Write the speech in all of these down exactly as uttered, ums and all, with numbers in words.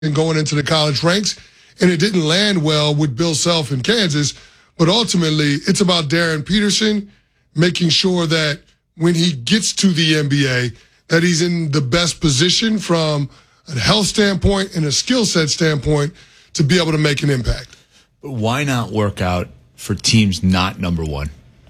and going into the college ranks, and it didn't land well with Bill Self in Kansas. But ultimately, it's about Darren Peterson making sure that when he gets to the N B A, that he's in the best position from a health standpoint and a skill set standpoint to be able to make an impact. Why not work out for teams not number one?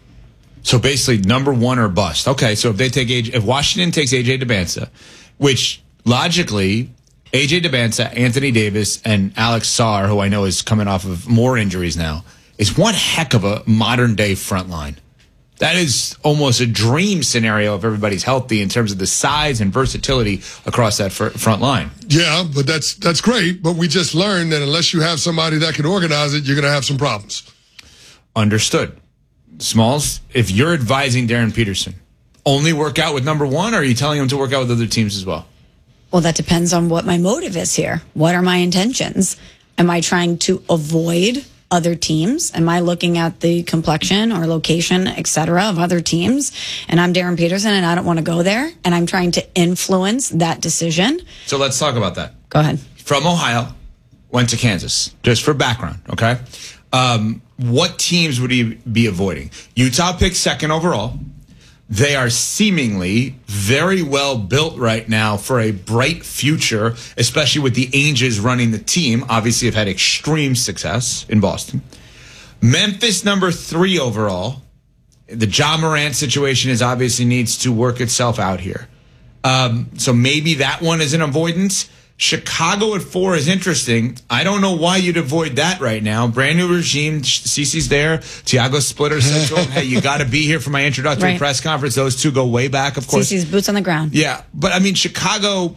So basically, number one or bust. Okay, so if they take A J, if Washington takes A J Dybantsa, which logically, A J Dybantsa, Anthony Davis, and Alex Sarr, who I know is coming off of more injuries now, is one heck of a modern day front line. That is almost a dream scenario if everybody's healthy in terms of the size and versatility across that fr- front line. Yeah, but that's that's great. But we just learned that unless you have somebody that can organize it, you're going to have some problems. Understood. Smalls, if you're advising Darren Peterson, only work out with number one, or are you telling him to work out with other teams as well? Well, that depends on what my motive is here. What are my intentions? Am I trying to avoid other teams? Am I looking at the complexion or location, et cetera, of other teams? And I'm Darren Peterson and I don't want to go there. And I'm trying to influence that decision. So let's talk about that. Go ahead. From Ohio, went to Kansas, just for background, okay? Um, what teams would he be avoiding? Utah picked second overall. They are seemingly very well built right now for a bright future, especially with the Angels running the team. Obviously, have had extreme success in Boston. Memphis, number three overall. The Ja Morant situation is obviously needs to work itself out here. Um, so maybe that one is an avoidance. Chicago at four is interesting. I don't know why you'd avoid that right now. Brand new regime. Cece's there. Tiago Splitter said to him, hey, you got to be here for my introductory right. press conference. Those two go way back, of course. Cece's boots on the ground. Yeah. But, I mean, Chicago,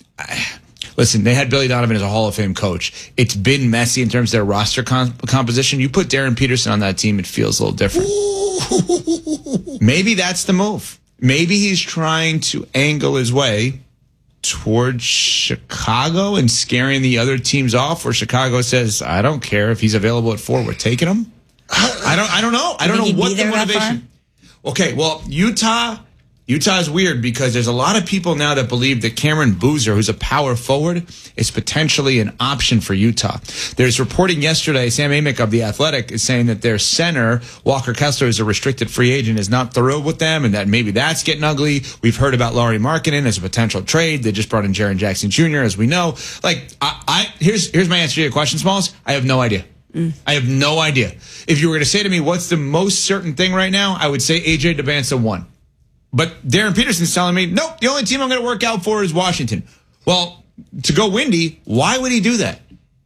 listen, they had Billy Donovan as a Hall of Fame coach. It's been messy in terms of their roster comp- composition. You put Darren Peterson on that team, it feels a little different. Maybe that's the move. Maybe he's trying to angle his way towards Chicago and scaring the other teams off, where Chicago says, I don't care if he's available at four, we're taking him. I don't I don't know. I don't know what the motivation. Okay, well, Utah Utah is weird because there's a lot of people now that believe that Cameron Boozer, who's a power forward, is potentially an option for Utah. There's reporting yesterday, Sam Amick of The Athletic is saying that their center, Walker Kessler, is a restricted free agent, is not thrilled with them, and that maybe that's getting ugly. We've heard about Lauri Markkanen as a potential trade. They just brought in Jaren Jackson Junior, as we know. Like, I, I here's here's my answer to your question, Smalls. I have no idea. Mm. I have no idea. If you were going to say to me, what's the most certain thing right now, I would say A J Dybantsa won. But Darren Peterson's telling me, nope, the only team I'm going to work out for is Washington. Well, to go windy, why would he do that?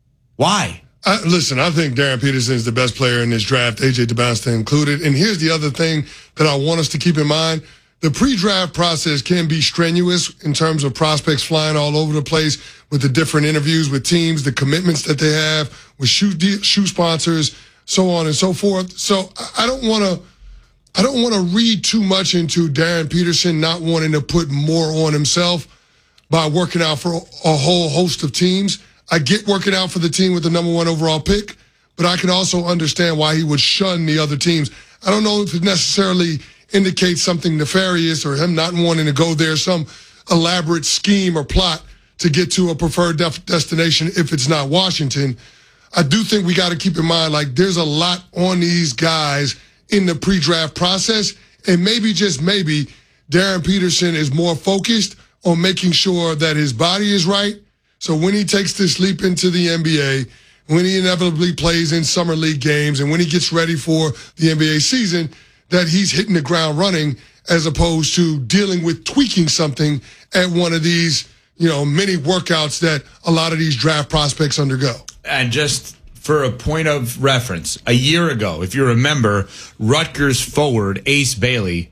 Why? Uh, listen, I think Darren Peterson is the best player in this draft, A J Dybantsa included. And here's the other thing that I want us to keep in mind. The pre-draft process can be strenuous in terms of prospects flying all over the place with the different interviews with teams, the commitments that they have with shoe, de- shoe sponsors, so on and so forth. So I don't want to I don't want to read too much into Darren Peterson not wanting to put more on himself by working out for a whole host of teams. I get working out for the team with the number one overall pick, but I can also understand why he would shun the other teams. I don't know if it necessarily indicates something nefarious or him not wanting to go there, some elaborate scheme or plot to get to a preferred def- destination if it's not Washington. I do think we got to keep in mind, like, there's a lot on these guys in the pre-draft process, and maybe, just maybe, Darren Peterson is more focused on making sure that his body is right. So when he takes this leap into the N B A, when he inevitably plays in summer league games, and when he gets ready for the N B A season, that he's hitting the ground running, as opposed to dealing with tweaking something at one of these, you know, mini workouts that a lot of these draft prospects undergo. And just for a point of reference, a year ago, if you remember, Rutgers forward Ace Bailey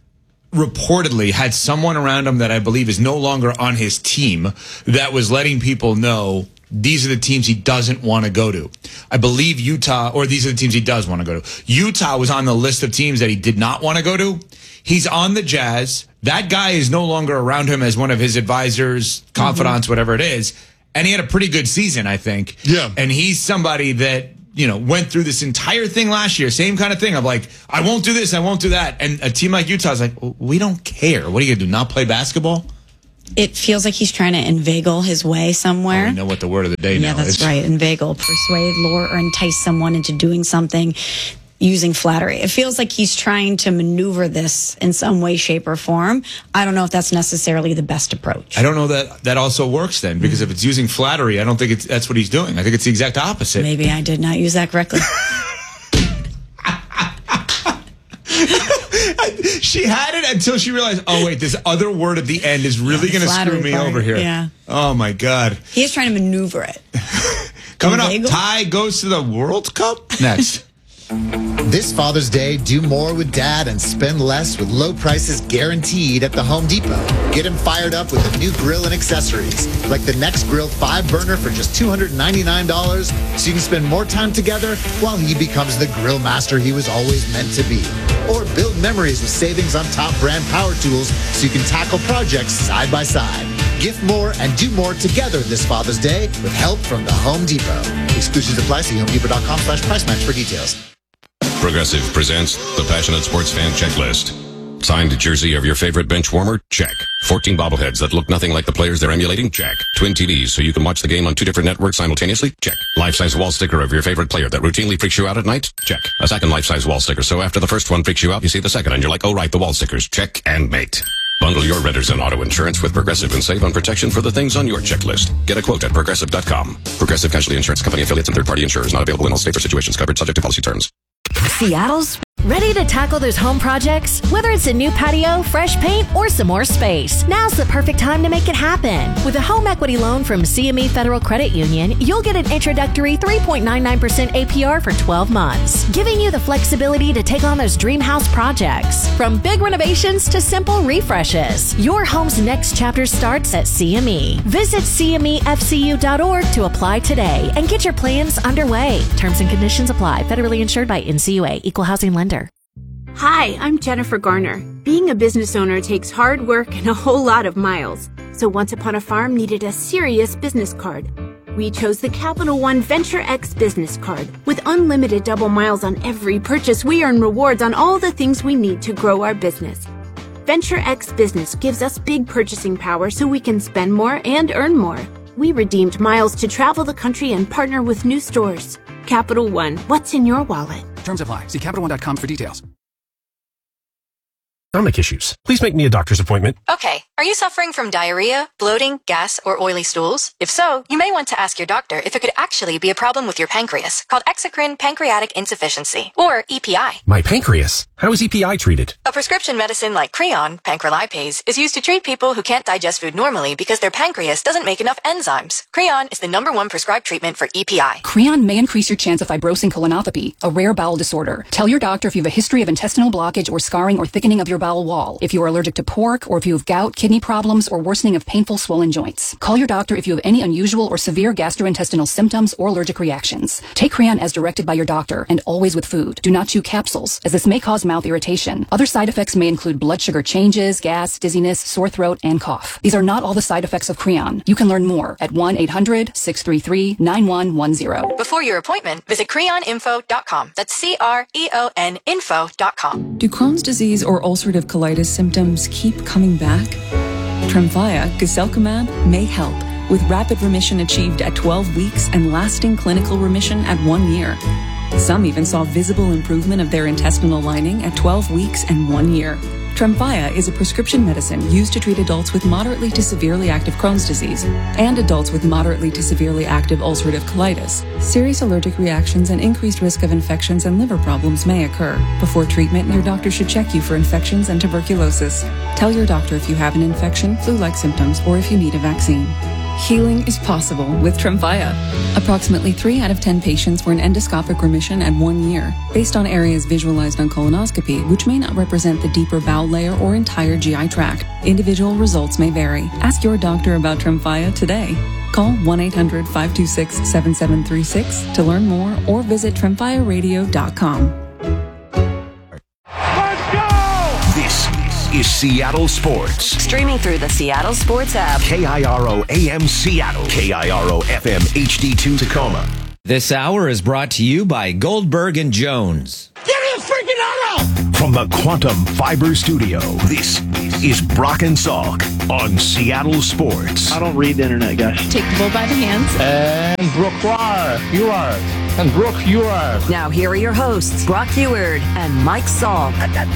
reportedly had someone around him that I believe is no longer on his team that was letting people know these are the teams he doesn't want to go to. I believe Utah, or these are the teams he does want to go to. Utah was on the list of teams that he did not want to go to. He's on the Jazz. That guy is no longer around him as one of his advisors, confidants, mm-hmm. whatever it is. And he had a pretty good season, I think. Yeah. And he's somebody that, you know, went through this entire thing last year. Same kind of thing of like, I won't do this, I won't do that. And a team like Utah is like, we don't care. What are you going to do, not play basketball? it feels like he's trying to inveigle his way somewhere. I know what the word of the day yeah, now that's is. right. Inveigle, persuade, lure, or entice someone into doing something using flattery. It feels like he's trying to maneuver this in some way, shape, or form. I don't know if that's necessarily the best approach. I don't know that that also works then, because if it's using flattery, I don't think it's, that's what he's doing. I think it's the exact opposite. Maybe I did not use that correctly. She had it until she realized, oh, wait, this other word at the end is really Yeah, going to screw flattery me part, over here. yeah. Oh, my God. He is trying to maneuver it. Coming up, Inveigle? Ty goes to the World Cup next. This Father's Day, do more with Dad and spend less with low prices guaranteed at the Home Depot. Get him fired up with a new grill and accessories, like the Next Grill five burner for just two hundred ninety-nine dollars, so you can spend more time together while he becomes the grill master he was always meant to be. Or build memories with savings on top brand power tools so you can tackle projects side by side. Gift more and do more together this Father's Day with help from the Home Depot. Exclusions apply. See homedepot.com slash price match for details. Progressive presents the Passionate Sports Fan Checklist. Signed jersey of your favorite bench warmer? Check. fourteen bobbleheads that look nothing like the players they're emulating? Check. Twin T Vs so you can watch the game on two different networks simultaneously? Check. Life-size wall sticker of your favorite player that routinely freaks you out at night? Check. A second life-size wall sticker so after the first one freaks you out, you see the second and you're like, oh right, the wall stickers. Check and mate. Bundle your renters and auto insurance with Progressive and save on protection for the things on your checklist. Get a quote at Progressive dot com. Progressive Casualty Insurance Company affiliates and third-party insurers not available in all states or situations covered subject to policy terms. Seattle's ready to tackle those home projects? Whether it's a new patio, fresh paint, or some more space, now's the perfect time to make it happen. With a home equity loan from C M E Federal Credit Union, you'll get an introductory three point nine nine percent A P R for twelve months, giving you the flexibility to take on those dream house projects. From big renovations to simple refreshes, your home's next chapter starts at C M E. Visit C M E F C U dot org to apply today and get your plans underway. Terms and conditions apply. Federally insured by N C U A. Equal housing lender. Hi, I'm Jennifer Garner. Being a business owner takes hard work and a whole lot of miles. So Once Upon a Farm needed a serious business card. We chose the Capital One Venture X business card. With unlimited double miles on every purchase, we earn rewards on all the things we need to grow our business. Venture X Business gives us big purchasing power so we can spend more and earn more. We redeemed miles to travel the country and partner with new stores. Capital One, what's in your wallet? Terms apply. See Capital One dot com for details. Stomach issues. Please make me a doctor's appointment. Okay. Are you suffering from diarrhea, bloating, gas, or oily stools? If so, you may want to ask your doctor if it could actually be a problem with your pancreas, called exocrine pancreatic insufficiency, or E P I. My pancreas? How is E P I treated? A prescription medicine like Creon, pancrelipase, is used to treat people who can't digest food normally because their pancreas doesn't make enough enzymes. Creon is the number one prescribed treatment for E P I. Creon may increase your chance of fibrosing colonopathy, a rare bowel disorder. Tell your doctor if you have a history of intestinal blockage or scarring or thickening of your bowel wall, if you are allergic to pork, or if you have gout, kidney problems, or worsening of painful swollen joints. Call your doctor if you have any unusual or severe gastrointestinal symptoms or allergic reactions. Take Creon as directed by your doctor and always with food. Do not chew capsules, as this may cause mouth irritation. Other side effects may include blood sugar changes, gas, dizziness, sore throat, and cough. These are not all the side effects of Creon. You can learn more at one eight hundred six three three nine one one zero. Before your appointment, visit creon info dot com. That's C R E O N info dot com. Do Crohn's disease or ulcerative colitis symptoms keep coming back? Tremfya, guselkumab, may help, with rapid remission achieved at twelve weeks and lasting clinical remission at one year. Some even saw visible improvement of their intestinal lining at twelve weeks and one year. Tremfya is a prescription medicine used to treat adults with moderately to severely active Crohn's disease and adults with moderately to severely active ulcerative colitis. Serious allergic reactions and increased risk of infections and liver problems may occur. Before treatment, your doctor should check you for infections and tuberculosis. Tell your doctor if you have an infection, flu-like symptoms, or if you need a vaccine. Healing is possible with Tremfya. Approximately three out of ten patients were in endoscopic remission at one year, based on areas visualized on colonoscopy, which may not represent the deeper bowel layer or entire G I tract. Individual results may vary. Ask your doctor about Tremfya today. Call one eight hundred five two six seven seven three six to learn more or visit tremfya radio dot com. This is Seattle Sports. Streaming through the Seattle Sports app. K I R O A M Seattle. K I R O F M H D two Tacoma. This hour is brought to you by Goldberg and Jones. Give me a freaking auto! From the Quantum Fiber Studio, this is Brock and Salk on Seattle Sports. I don't read the internet, guys. Take the bull by the hands. And Brooke, you are. You are. And Brooke, you are. Now here are your hosts, Brock Heward and Mike Salk.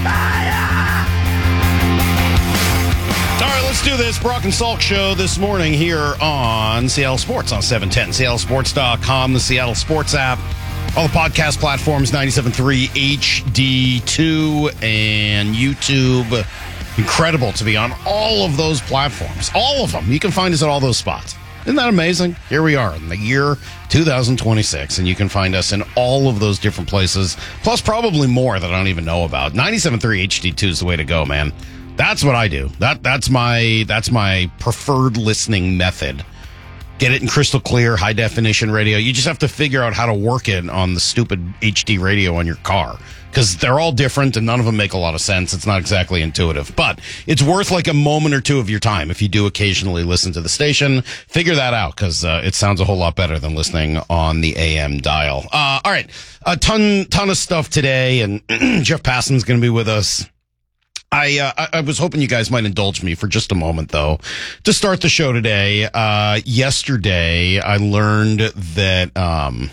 All right, let's do this Brock and Salk show this morning here on Seattle Sports on seven ten, seattle sports dot com, the Seattle Sports app, all the podcast platforms, ninety-seven point three H D two, and YouTube. Incredible to be on all of those platforms. All of them. You can find us at all those spots. Isn't that amazing? Here we are in the year two thousand twenty-six, and you can find us in all of those different places, plus probably more that I don't even know about. ninety-seven point three H D two is the way to go, man. That's what I do. That that's my that's my preferred listening method. Get it in crystal clear, high definition radio. You just have to figure out how to work it on the stupid H D radio on your car, because they're all different and none of them make a lot of sense. It's not exactly intuitive, but it's worth like a moment or two of your time if you do occasionally listen to the station. Figure that out, because uh, it sounds a whole lot better than listening on the A M dial. Uh, all right, a ton ton of stuff today, and Jeff Passan's going to be with us. I, uh, I was hoping you guys might indulge me for just a moment, though, to start the show today. Uh, yesterday, I learned that, um,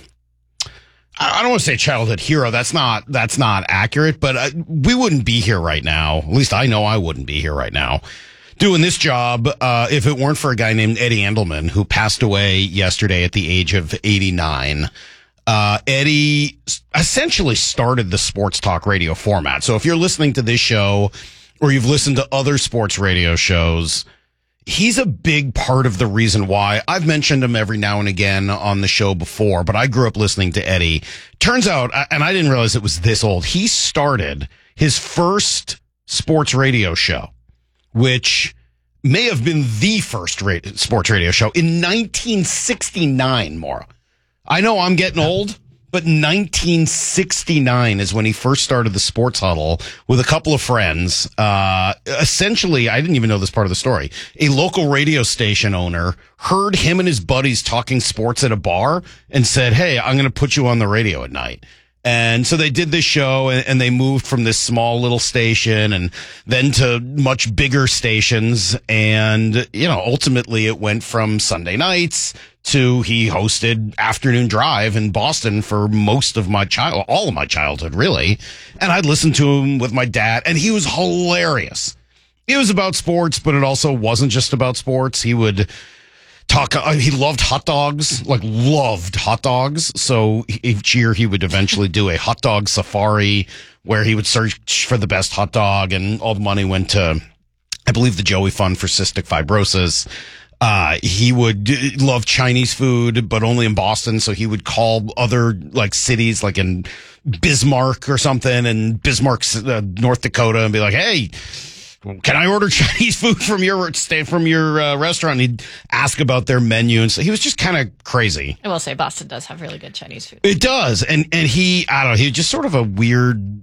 I don't want to say childhood hero. That's not, that's not accurate, but uh, we wouldn't be here right now. At least I know I wouldn't be here right now doing this job, uh, if it weren't for a guy named Eddie Andelman, who passed away yesterday at the age of eighty-nine. Uh, Eddie essentially started the sports talk radio format. So if you're listening to this show or you've listened to other sports radio shows, he's a big part of the reason why. I've mentioned him every now and again on the show before, but I grew up listening to Eddie. Turns out, and I didn't realize it was this old, he started his first sports radio show, which may have been the first radio, sports radio show in nineteen sixty-nine, Maura. I know I'm getting old, but nineteen sixty-nine is when he first started the Sports Huddle with a couple of friends. Uh, essentially, I didn't even know this part of the story. A local radio station owner heard him and his buddies talking sports at a bar and said, "Hey, I'm going to put you on the radio at night." And so they did this show, and, and they moved from this small little station and then to much bigger stations. And, you know, ultimately it went from Sunday nights to he hosted Afternoon Drive in Boston for most of my child, all of my childhood, really. And I'd listen to him with my dad, and he was hilarious. It was about sports, but it also wasn't just about sports. He would talk, uh, he loved hot dogs, like loved hot dogs. So each year he would eventually do a hot dog safari where he would search for the best hot dog, and all the money went to, I believe, the Joey Fund for Cystic Fibrosis. Uh, he would love Chinese food, but only in Boston. So he would call other like cities, like in Bismarck or something, and Bismarck, uh, North Dakota, and be like, "Hey, can I order Chinese food from your stay from your uh, restaurant?" And he'd ask about their menu, and so he was just kind of crazy. I will say Boston does have really good Chinese food. It does, and and he, I don't know, he's just sort of a weird,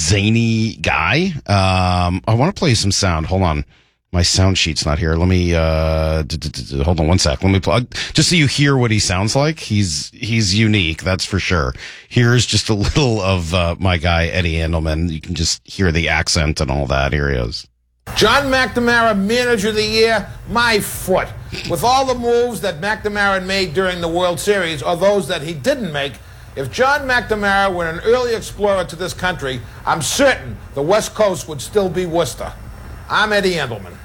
zany guy. Um, I want to play you some sound. Hold on. My sound sheet's not here. Let me, uh, d- d- d- hold on one sec. Let me plug, just so you hear what he sounds like. He's, he's unique. That's for sure. Here's just a little of, uh, my guy, Eddie Andelman. You can just hear the accent and all that. Here he is. John McNamara, Manager of the Year, my foot. With all the moves that McNamara made during the World Series, or those that he didn't make, if John McNamara were an early explorer to this country, I'm certain the West Coast would still be Worcester. I'm Eddie Andelman.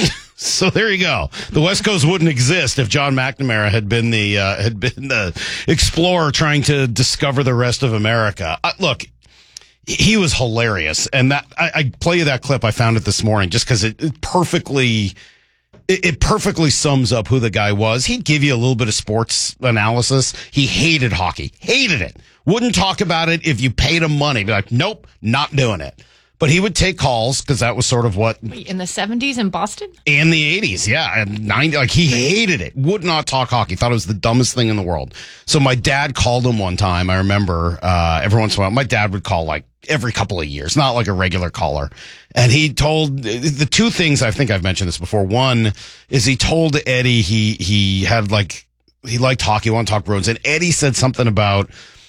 So there you go. The West Coast wouldn't exist if John McNamara had been the uh, had been the explorer trying to discover the rest of America. Uh, look, he was hilarious, and that I, I play you that clip. I found it this morning just because it, it perfectly it, it perfectly sums up who the guy was. He'd give you a little bit of sports analysis. He hated hockey, hated it. Wouldn't talk about it if you paid him money. Be like, nope, not doing it. But he would take calls because that was sort of what. Wait, in the seventies in Boston? In the eighties, yeah. And ninety, like he hated it. Would not talk hockey. Thought it was the dumbest thing in the world. So my dad called him one time. I remember uh every once in a while, my dad would call like every couple of years, not like a regular caller. And he told the two things, I think I've mentioned this before. One is he told Eddie he he had like, he liked hockey, wanted to talk Bruins. And Eddie said something about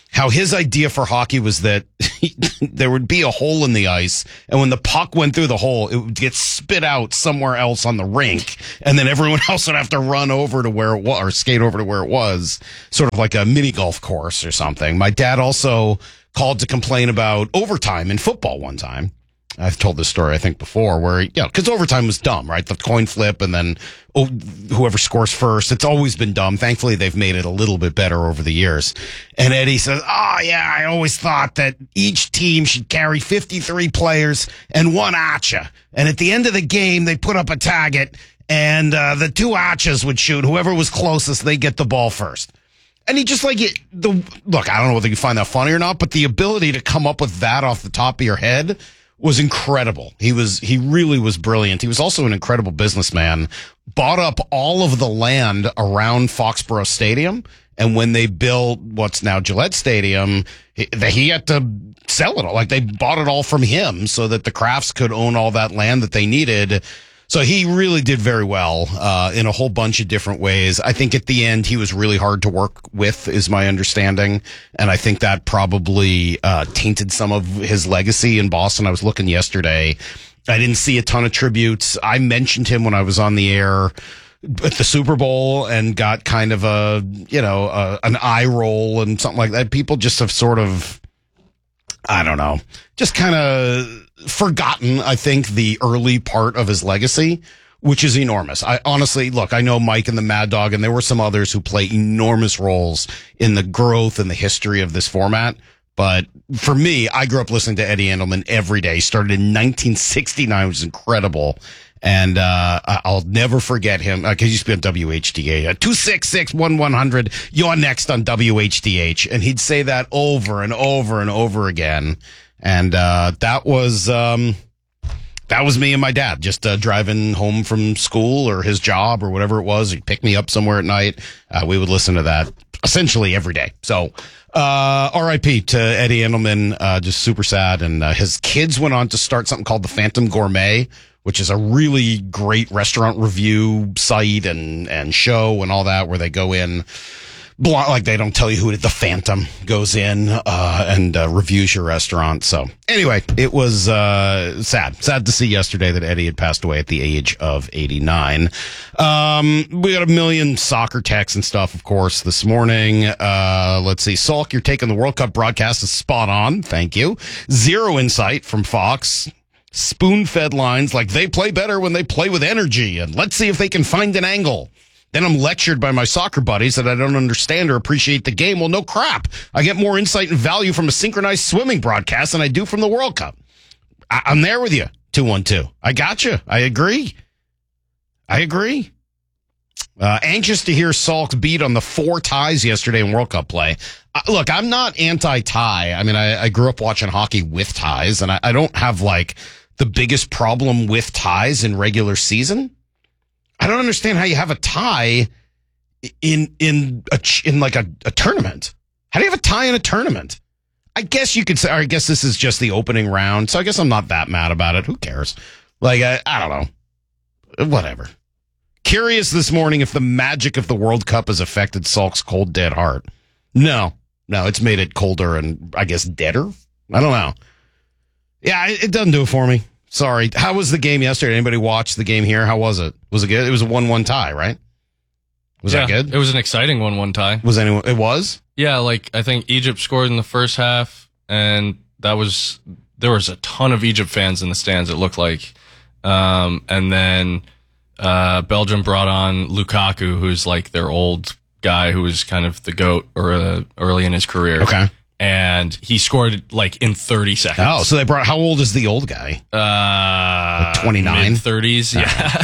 how his idea for hockey was that he, there would be a hole in the ice, and when the puck went through the hole, it would get spit out somewhere else on the rink, and then everyone else would have to run over to where it was, or skate over to where it was, sort of like a mini golf course or something. My dad also called to complain about overtime in football one time. I've told this story, I think, before, where, you know, because overtime was dumb, right? The coin flip and then oh, whoever scores first. It's always been dumb. Thankfully, they've made it a little bit better over the years. And Eddie says, oh, yeah, I always thought that each team should carry fifty-three players and one archer. And at the end of the game, they put up a target, and uh, the two archers would shoot. Whoever was closest, they get the ball first. And he just like it. The look, I don't know whether you find that funny or not, but the ability to come up with that off the top of your head was incredible. He was, he really was brilliant. He was also an incredible businessman, bought up all of the land around Foxborough Stadium. And when they built what's now Gillette Stadium, he, he had to sell it all. Like, they bought it all from him so that the Crafts could own all that land that they needed. So he really did very well uh, in a whole bunch of different ways. I think at the end he was really hard to work with, is my understanding. And I think that probably uh, tainted some of his legacy in Boston. I was looking yesterday. I didn't see a ton of tributes. I mentioned him when I was on the air at the Super Bowl and got kind of a, you know, a, an eye roll and something like that. People just have sort of, I don't know, just kind of forgotten, I think, the early part of his legacy, which is enormous. I honestly, look, I know Mike and the Mad Dog, and there were some others who play enormous roles in the growth and the history of this format. But for me, I grew up listening to Eddie Andelman every day. He started in nineteen sixty-nine, which was incredible. And uh I'll never forget him, because he used to be on W H D A. two six six, one one hundred, you're next on W H D H. And he'd say that over and over and over again. And uh that was um that was me and my dad, just uh, driving home from school or his job or whatever it was. He'd pick me up somewhere at night. Uh, we would listen to that essentially every day. So uh R I P to Eddie Andelman, uh just super sad. And uh, his kids went on to start something called the Phantom Gourmet, which is a really great restaurant review site and, and show and all that, where they go in, like they don't tell you who the Phantom goes in uh, and uh, reviews your restaurant. So anyway, it was uh, sad. Sad to see yesterday that Eddie had passed away at the age of eighty-nine. Um, we got a million soccer texts and stuff, of course, this morning. Uh, let's see. Salk, your take on the World Cup broadcast is spot on. Thank you. Zero insight from Fox. Spoon-fed lines like they play better when they play with energy, and let's see if they can find an angle. Then I'm lectured by my soccer buddies that I don't understand or appreciate the game. Well, no crap. I get more insight and value from a synchronized swimming broadcast than I do from the World Cup. I- I'm there with you, two one two. I got you. I agree. I agree. Uh, anxious to hear Salk's beat on the four ties yesterday in World Cup play. Uh, look, I'm not anti-tie. I mean, I, I grew up watching hockey with ties, and I, I don't have, like, the biggest problem with ties in regular season. I don't understand how you have a tie in in a, in like a, a tournament. How do you have a tie in a tournament? I guess you could say, or I guess this is just the opening round, so I guess I'm not that mad about it. Who cares? Like, I, I don't know. Whatever. Curious this morning if the magic of the World Cup has affected Salk's cold, dead heart. No. No, it's made it colder and, I guess, deader? I don't know. Yeah, it, it doesn't do it for me. Sorry. How was the game yesterday? Anybody watch the game here? How was it? Was it good? It was a one one tie, right? Was yeah, that good? It was an exciting one one tie. Was anyone? It was? Yeah, like I think Egypt scored in the first half, and that was there was a ton of Egypt fans in the stands, it looked like. Um, and then uh, Belgium brought on Lukaku, who's like their old guy who was kind of the GOAT or uh, early in his career. Okay. And he scored like in thirty seconds. Oh, so they brought, how old is the old guy? Uh, like twenty-nine? mid thirties, yeah.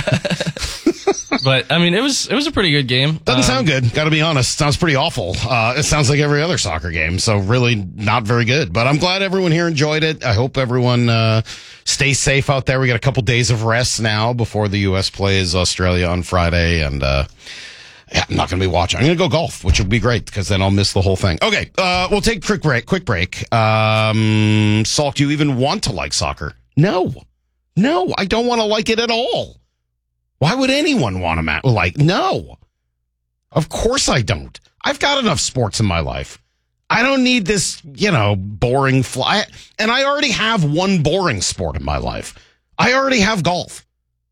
But I mean, it was, it was a pretty good game. Doesn't um, sound good. Gotta be honest. Sounds pretty awful. Uh, it sounds like every other soccer game. So really not very good, but I'm glad everyone here enjoyed it. I hope everyone, uh, stays safe out there. We got a couple days of rest now before the U S plays Australia on Friday. And, uh, yeah, I'm not going to be watching. I'm going to go golf, which would be great because then I'll miss the whole thing. Okay, uh, we'll take a quick break. Quick break. Um, Salk, do you even want to like soccer? No. No, I don't want to like it at all. Why would anyone want to ma- like? No. Of course I don't. I've got enough sports in my life. I don't need this, you know, boring fly. And I already have one boring sport in my life. I already have golf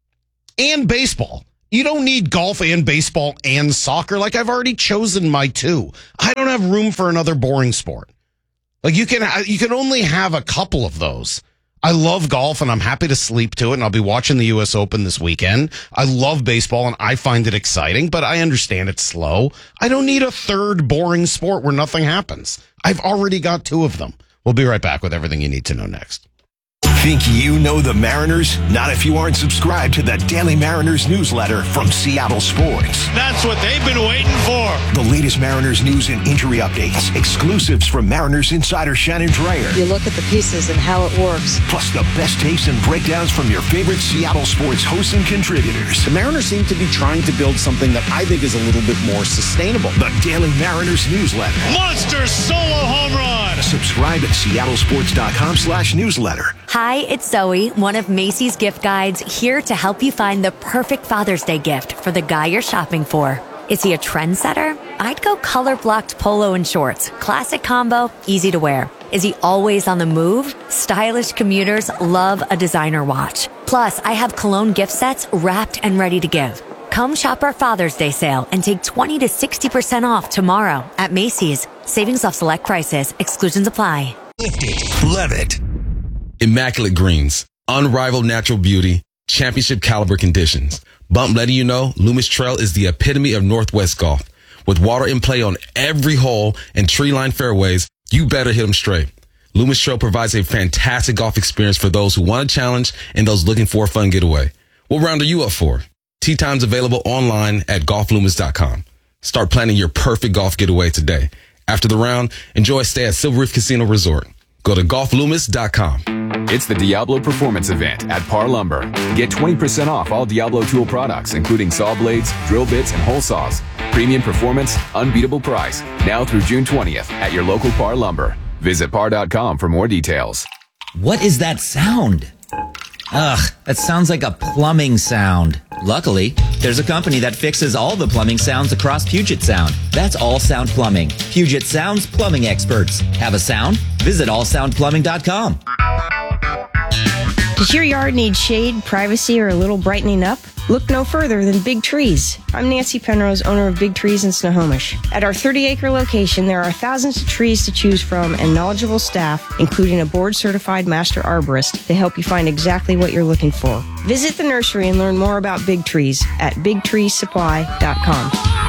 and baseball. You don't need golf and baseball and soccer. Like, I've already chosen my two. I don't have room for another boring sport. Like, you can, you can only have a couple of those. I love golf and I'm happy to sleep to it, and I'll be watching the U S Open this weekend. I love baseball and I find it exciting, but I understand it's slow. I don't need a third boring sport where nothing happens. I've already got two of them. We'll be right back with everything you need to know next. Think you know the Mariners? Not if you aren't subscribed to the Daily Mariners newsletter from Seattle Sports. That's what they've been waiting for. The latest Mariners news and injury updates, exclusives from Mariners insider Shannon Dreyer. You look at the pieces and how it works. Plus the best takes and breakdowns from your favorite Seattle Sports hosts and contributors. The Mariners seem to be trying to build something that I think is a little bit more sustainable. The Daily Mariners newsletter. Monster solo home run. Subscribe at seattlesports.com slash newsletter. Hi, it's Zoe, one of Macy's gift guides, here to help you find the perfect Father's Day gift for the guy you're shopping for. Is he a trendsetter? I'd go color-blocked polo and shorts. Classic combo, easy to wear. Is he always on the move? Stylish commuters love a designer watch. Plus, I have cologne gift sets wrapped and ready to give. Come shop our Father's Day sale and take twenty to sixty percent off tomorrow at Macy's. Savings off select prices. Exclusions apply. Love it. Immaculate greens, unrivaled natural beauty, championship caliber conditions. Bump letting you know Loomis Trail is the epitome of Northwest golf. With water in play on every hole and tree-lined fairways, you better hit them straight. Loomis Trail provides a fantastic golf experience for those who want a challenge and those looking for a fun getaway. What round are you up for? Tee times available online at golf loomis dot com. Start planning your perfect golf getaway today. After the round, enjoy a stay at Silver Reef Casino Resort. Go to golf loomis dot com. It's the Diablo Performance Event at Par Lumber. Get twenty percent off all Diablo tool products, including saw blades, drill bits, and hole saws. Premium performance, unbeatable price. Now through June twentieth at your local Par Lumber. Visit par dot com for more details. What is that sound? Ugh, that sounds like a plumbing sound. Luckily, there's a company that fixes all the plumbing sounds across Puget Sound. That's All Sound Plumbing. Puget Sound's plumbing experts. Have a sound? Visit all sound plumbing dot com. Does your yard need shade, privacy, or a little brightening up? Look no further than Big Trees. I'm Nancy Penrose, owner of Big Trees in Snohomish. At our thirty-acre location, there are thousands of trees to choose from and knowledgeable staff, including a board-certified master arborist, to help you find exactly what you're looking for. Visit the nursery and learn more about Big Trees at big trees supply dot com.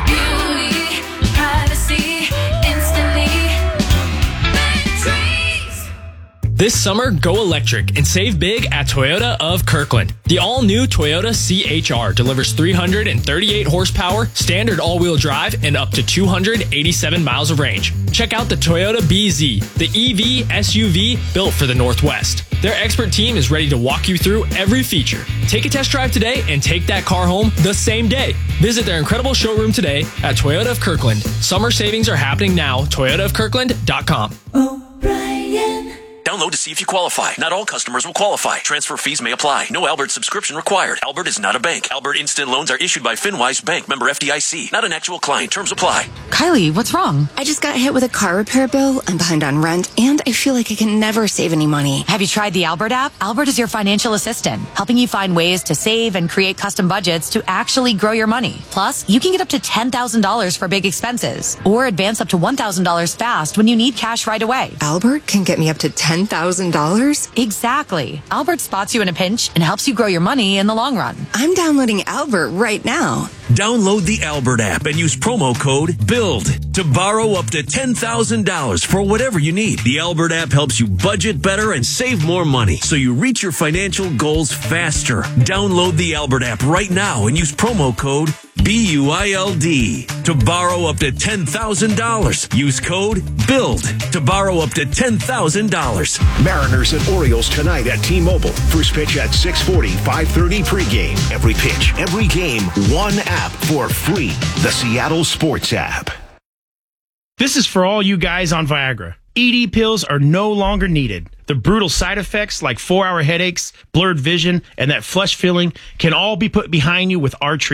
This summer, go electric and save big at Toyota of Kirkland. The all-new Toyota C H R delivers three hundred thirty-eight horsepower, standard all-wheel drive, and up to two hundred eighty-seven miles of range. Check out the Toyota B Z, the E V S U V built for the Northwest. Their expert team is ready to walk you through every feature. Take a test drive today and take that car home the same day. Visit their incredible showroom today at Toyota of Kirkland. Summer savings are happening now. Toyota of Kirkland dot com. Download to see if you qualify. Not all customers will qualify. Transfer fees may apply. No Albert subscription required. Albert is not a bank. Albert Instant Loans are issued by FinWise Bank, member F D I C. Not an actual client. Terms apply. Kylie, what's wrong? I just got hit with a car repair bill. I'm behind on rent, and I feel like I can never save any money. Have you tried the Albert app? Albert is your financial assistant, helping you find ways to save and create custom budgets to actually grow your money. Plus, you can get up to ten thousand dollars for big expenses, or advance up to one thousand dollars fast when you need cash right away. Albert can get me up to ten thousand dollars? Exactly. Albert spots you in a pinch and helps you grow your money in the long run. I'm downloading Albert right now. Download the Albert app and use promo code BUILD to borrow up to ten thousand dollars for whatever you need. The Albert app helps you budget better and save more money so you reach your financial goals faster. Download the Albert app right now and use promo code B U I L D to borrow up to ten thousand dollars. Use code BUILD to borrow up to ten thousand dollars. Mariners and Orioles tonight at T-Mobile. First pitch at six forty, five thirty pregame. Every pitch, every game, one app for free. The Seattle Sports app. This is for all you guys on Viagra. E D pills are no longer needed. The brutal side effects like four-hour headaches, blurred vision, and that flush feeling can all be put behind you with our treatment.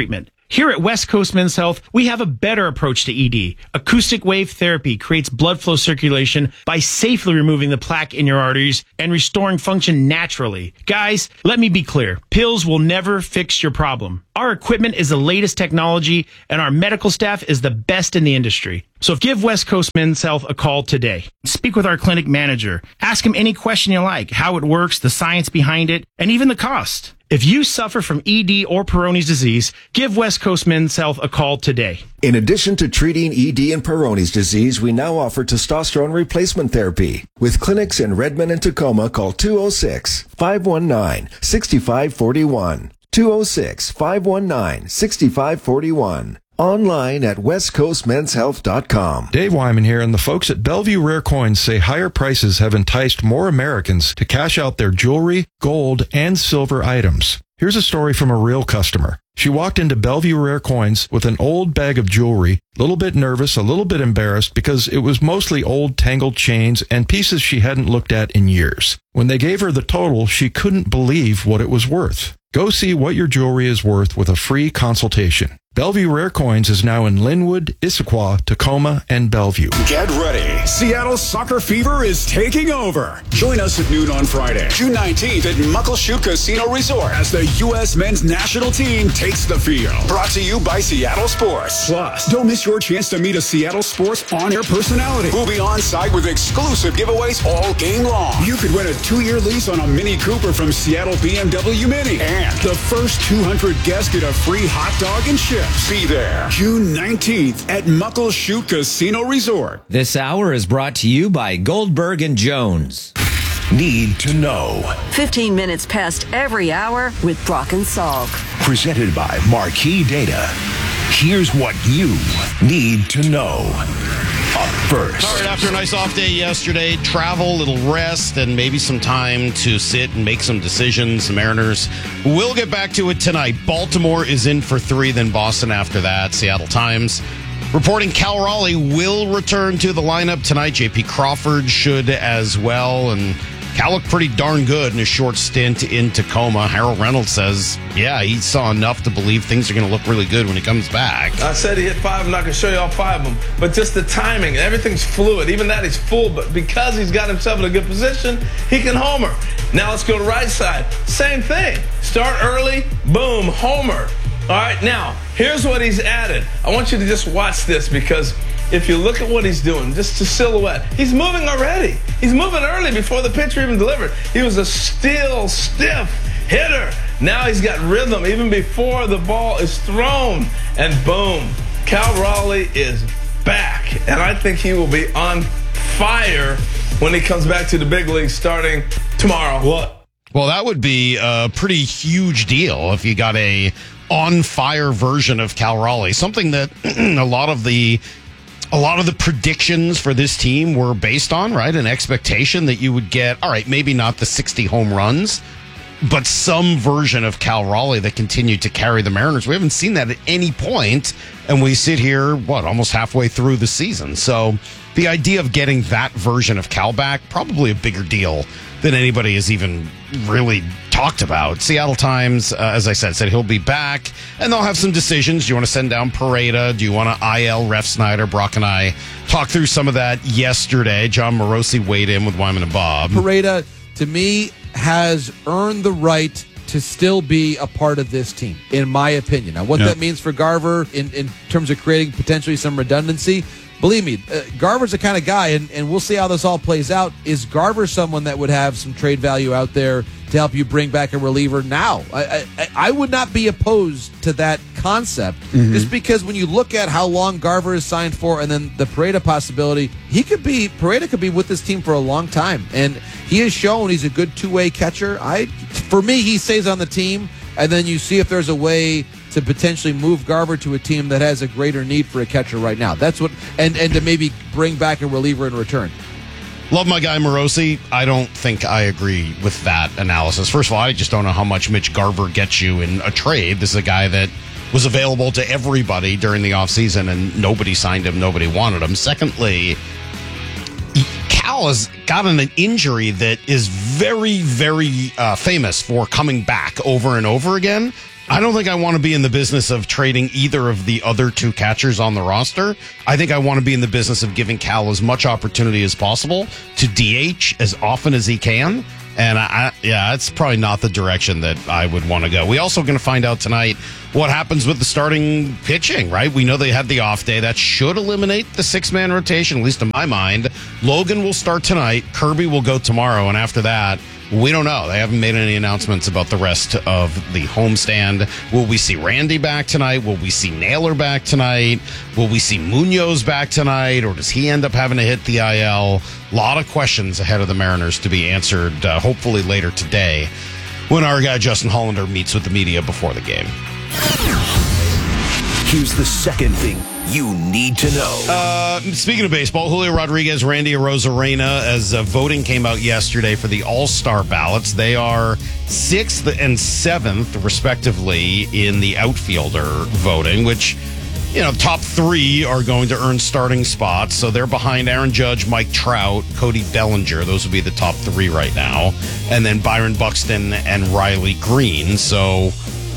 Here at West Coast Men's Health, we have a better approach to E D. Acoustic wave therapy creates blood flow circulation by safely removing the plaque in your arteries and restoring function naturally. Guys, let me be clear. Pills will never fix your problem. Our equipment is the latest technology, and our medical staff is the best in the industry. So give West Coast Men's Health a call today. Speak with our clinic manager. Ask him any question you like, how it works, the science behind it, and even the cost. If you suffer from E D or Peyronie's disease, give West Coast Men's Health a call today. In addition to treating E D and Peyronie's disease, we now offer testosterone replacement therapy. With clinics in Redmond and Tacoma, call two oh six, five one nine, six five four one. two oh six, five one nine, six five four one. Online at west coast men's health dot com. Dave Wyman here, and the folks at Bellevue Rare Coins say higher prices have enticed more Americans to cash out their jewelry, gold, and silver items. Here's a story from a real customer. She walked into Bellevue Rare Coins with an old bag of jewelry, a little bit nervous, a little bit embarrassed because it was mostly old tangled chains and pieces she hadn't looked at in years. When they gave her the total, she couldn't believe what it was worth. Go see what your jewelry is worth with a free consultation. Bellevue Rare Coins is now in Linwood, Issaquah, Tacoma, and Bellevue. Get ready. Seattle soccer fever is taking over. Join us at noon on Friday, June nineteenth at Muckleshoot Casino Resort as the U S men's national team takes the field. Brought to you by Seattle Sports. Plus, don't miss your chance to meet a Seattle Sports on-air personality who'll be on site with exclusive giveaways all game long. You could win a two-year lease on a Mini Cooper from Seattle B M W Mini. And the first two hundred guests get a free hot dog and chip. Be there June nineteenth at Muckleshoot Casino Resort. This hour is brought to you by Goldberg and Jones. Need to know. fifteen minutes past every hour with Brock and Salk. Presented by Marquee Data. Here's what you need to know. Up first. All right, after a nice off day yesterday, travel, little rest, and maybe some time to sit and make some decisions. The Mariners will get back to it tonight. Baltimore is in for three, then Boston after that. Seattle Times reporting Cal Raleigh will return to the lineup tonight. J P Crawford should as well, and Cal looked pretty darn good in a short stint in Tacoma. Harold Reynolds says, yeah, he saw enough to believe things are going to look really good when he comes back. I said he hit five. I'm not going to show you all five of them. But just the timing, everything's fluid. Even that he's full, but because he's got himself in a good position, he can homer. Now let's go to right side. Same thing. Start early, boom, homer. All right, now, here's what he's added. I want you to just watch this because if you look at what he's doing, just to silhouette, he's moving already. He's moving early before the pitcher even delivered. He was a still, stiff hitter. Now he's got rhythm even before the ball is thrown. And boom, Cal Raleigh is back. And I think he will be on fire when he comes back to the big leagues starting tomorrow. What? Well, that would be a pretty huge deal if you got a on-fire version of Cal Raleigh. Something that a lot of the A lot of the predictions for this team were based on, right? An expectation that you would get, all right, maybe not the sixty home runs, but some version of Cal Raleigh that continued to carry the Mariners. We haven't seen that at any point, and we sit here, what, almost halfway through the season. So the idea of getting that version of Cal back, probably a bigger deal than anybody has even really talked about. Seattle Times, uh, as I said, said he'll be back, and they'll have some decisions. Do you want to send down Pareda? Do you want to I L Ref Snyder? Brock and I talked through some of that yesterday. John Morosi weighed in with Wyman and Bob. Pareda, to me, has earned the right to still be a part of this team, in my opinion. Now, what yep. that means for Garver in, in terms of creating potentially some redundancy, believe me, uh, Garver's the kind of guy, and, and we'll see how this all plays out. Is Garver someone that would have some trade value out there to help you bring back a reliever now? I, I, I would not be opposed to that concept, mm-hmm. just because when you look at how long Garver is signed for and then the Pareda possibility, he could be, Pareda could be with this team for a long time. And he has shown he's a good two-way catcher. I, for me, he stays on the team, and then you see if there's a way to potentially move Garver to a team that has a greater need for a catcher right now. That's what, and, and to maybe bring back a reliever in return. Love my guy Morosi. I don't think I agree with that analysis. First of all, I just don't know how much Mitch Garver gets you in a trade. This is a guy that was available to everybody during the offseason, and nobody signed him, nobody wanted him. Secondly, Cal has gotten an injury that is very, very uh, famous for coming back over and over again. I don't think I want to be in the business of trading either of the other two catchers on the roster. I think I want to be in the business of giving Cal as much opportunity as possible to D H as often as he can. And I, I yeah, it's probably not the direction that I would want to go. We also going to find out tonight what happens with the starting pitching, right? We know they had the off day. That should eliminate the six-man rotation, at least in my mind. Logan will start tonight. Kirby will go tomorrow. And after that, we don't know. They haven't made any announcements about the rest of the homestand. Will we see Randy back tonight? Will we see Naylor back tonight? Will we see Munoz back tonight? Or does he end up having to hit the I L? A lot of questions ahead of the Mariners to be answered, uh, hopefully later today, when our guy Justin Hollander meets with the media before the game. Here's the second thing you need to know. Uh, speaking of baseball, Julio Rodriguez, Randy Arozarena, as uh, voting came out yesterday for the All-Star ballots, they are sixth and seventh, respectively, in the outfielder voting, which, you know, top three are going to earn starting spots. So they're behind Aaron Judge, Mike Trout, Cody Bellinger. Those would be the top three right now. And then Byron Buxton and Riley Green. So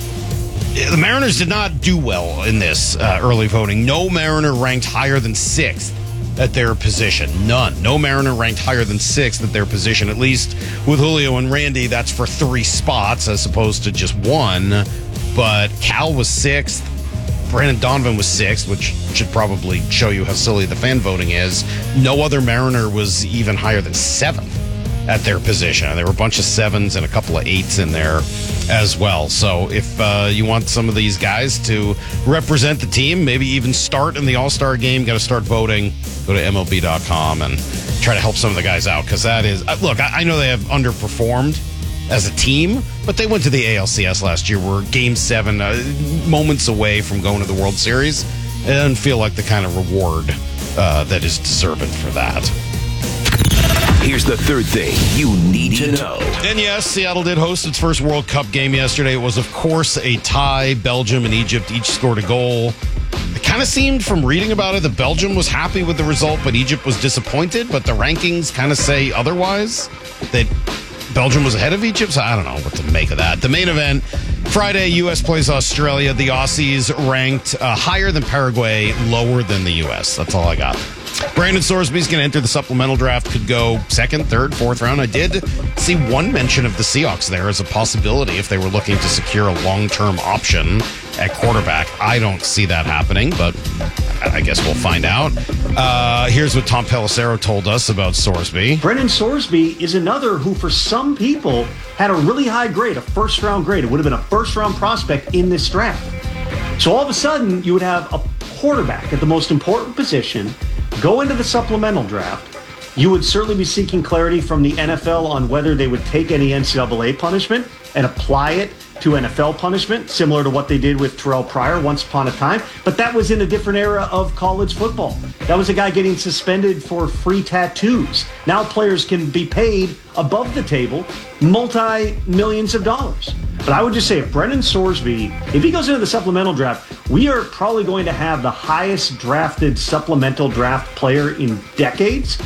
the Mariners did not do well in this uh, early voting. No Mariner ranked higher than sixth at their position. None. No Mariner ranked higher than sixth at their position. At least with Julio and Randy, that's for three spots as opposed to just one. But Cal was sixth. Brandon Donovan was sixth, which should probably show you how silly the fan voting is. No other Mariner was even higher than seventh at their position. There were a bunch of sevens and a couple of eights in there as well. So if uh, you want some of these guys to represent the team, maybe even start in the All-Star game, got to start voting, go to M L B dot com and try to help some of the guys out, because that is, uh, look, I, I know they have underperformed as a team, but they went to the A L C S last year, were game seven, uh, moments away from going to the World Series. It doesn't feel like the kind of reward uh, that is deserving for that. Here's the third thing you need to know. And yes, Seattle did host its first World Cup game yesterday. It was, of course, a tie. Belgium and Egypt each scored a goal. It kind of seemed from reading about it that Belgium was happy with the result, but Egypt was disappointed. But the rankings kind of say otherwise, that Belgium was ahead of Egypt. So I don't know what to make of that. The main event, Friday, U S plays Australia. The Aussies ranked uh, higher than Paraguay, lower than the U S. That's all I got. Brandon Sorsby's going to enter the supplemental draft. Could go second, third, fourth round. I did see one mention of the Seahawks there as a possibility if they were looking to secure a long-term option at quarterback. I don't see that happening, but I guess we'll find out. Uh, here's what Tom Pelissero told us about Sorsby. Brendan Sorsby is another who, for some people, had a really high grade, a first-round grade. It would have been a first-round prospect in this draft. So all of a sudden, you would have a quarterback at the most important position go into the supplemental draft. You would certainly be seeking clarity from the N F L on whether they would take any N C double A punishment and apply it to N F L punishment, similar to what they did with Terrell Pryor once upon a time. But that was in a different era of college football. That was a guy getting suspended for free tattoos. Now players can be paid above the table multi-millions of dollars. But I would just say if Brendan Sorsby, if he goes into the supplemental draft, we are probably going to have the highest drafted supplemental draft player in decades.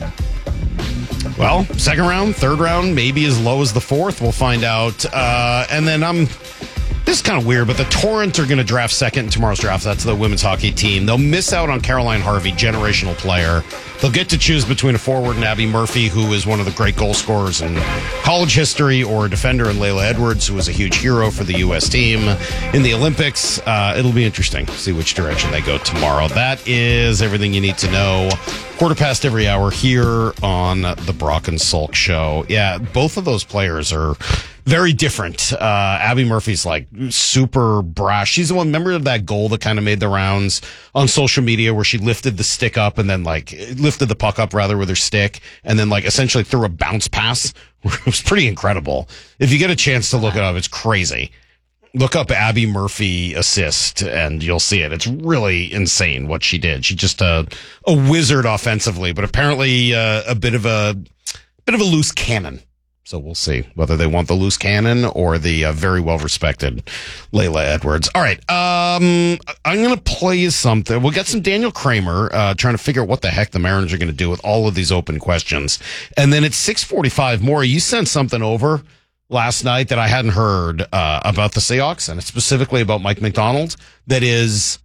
Well, second round, third round, maybe as low as the fourth. We'll find out. Uh, and then I'm... This is kind of weird, but the Torrent are going to draft second in tomorrow's draft. That's the women's hockey team. They'll miss out on Caroline Harvey, generational player. They'll get to choose between a forward and Abby Murphy, who is one of the great goal scorers in college history, or a defender in Layla Edwards, who was a huge hero for the U S team in the Olympics. Uh, it'll be interesting to see which direction they go tomorrow. That is everything you need to know. Quarter past every hour here on the Brock and Salk Show. Yeah, both of those players are very different. Uh, Abby Murphy's like super brash. She's the one, remember that goal that kind of made the rounds on social media where she lifted the stick up and then like lifted the puck up rather with her stick and then like essentially threw a bounce pass. It was pretty incredible. If you get a chance to look it up, it's crazy. Look up Abby Murphy assist and you'll see it. It's really insane what she did. She's just a, a wizard offensively, but apparently uh, a bit of a bit of a loose cannon. So we'll see whether they want the loose cannon or the uh, very well-respected Layla Edwards. All right. Um, I'm going to play you something. We'll get some Daniel Kramer uh, trying to figure out what the heck the Mariners are going to do with all of these open questions. And then at six forty-five, Maury, you sent something over last night that I hadn't heard uh, about the Seahawks, and specifically about Mike McDonald, that is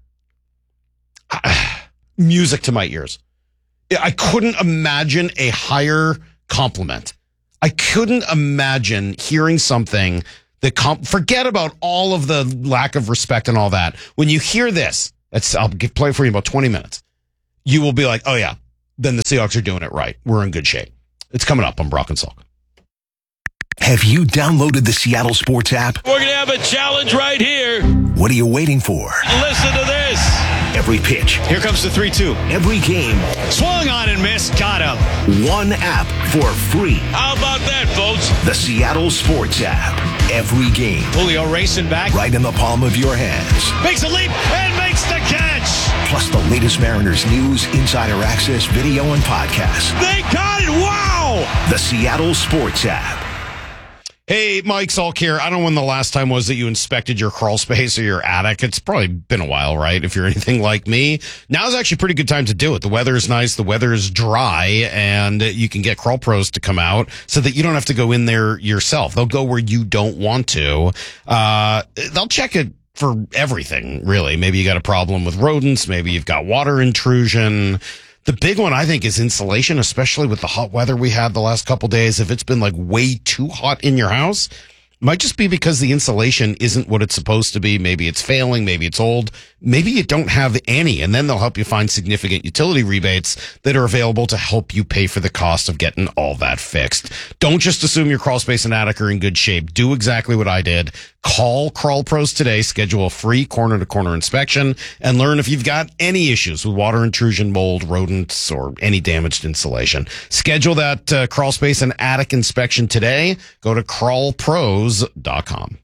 uh, music to my ears. I couldn't imagine a higher compliment. I couldn't imagine hearing something that comp- forget about all of the lack of respect and all that. When you hear this, it's, I'll get, play for you in about twenty minutes. You will be like, oh yeah, then the Seahawks are doing it right. We're in good shape. It's coming up on Brock and Salk. Have you downloaded the Seattle Sports app? We're going to have a challenge right here. What are you waiting for? Listen to this. Every pitch. Here comes the three two. Every game. Swung on and missed. Got him. One app for free. How about that, folks? The Seattle Sports app. Every game. Julio racing back. Right in the palm of your hands. Makes a leap and makes the catch. Plus the latest Mariners news, insider access, video, and podcasts. They got it. Wow. The Seattle Sports app. Hey, Mike Salk here. I don't know when the last time was that you inspected your crawl space or your attic. It's probably been a while, right? If you're anything like me. Now's actually a pretty good time to do it. The weather is nice. The weather is dry, and you can get Crawl Pros to come out so that you don't have to go in there yourself. They'll go where you don't want to. Uh, they'll check it for everything, really. Maybe you got a problem with rodents. Maybe you've got water intrusion. The big one, I think, is insulation, especially with the hot weather we had the last couple days. If it's been like way too hot in your house, it might just be because the insulation isn't what it's supposed to be. Maybe it's failing. Maybe it's old. Maybe you don't have any, and then they'll help you find significant utility rebates that are available to help you pay for the cost of getting all that fixed. Don't just assume your crawl space and attic are in good shape. Do exactly what I did. Call Crawl Pros today, schedule a free corner-to-corner inspection, and learn if you've got any issues with water intrusion, mold, rodents, or any damaged insulation. Schedule that uh, crawl space and attic inspection today. Go to crawl pros dot com.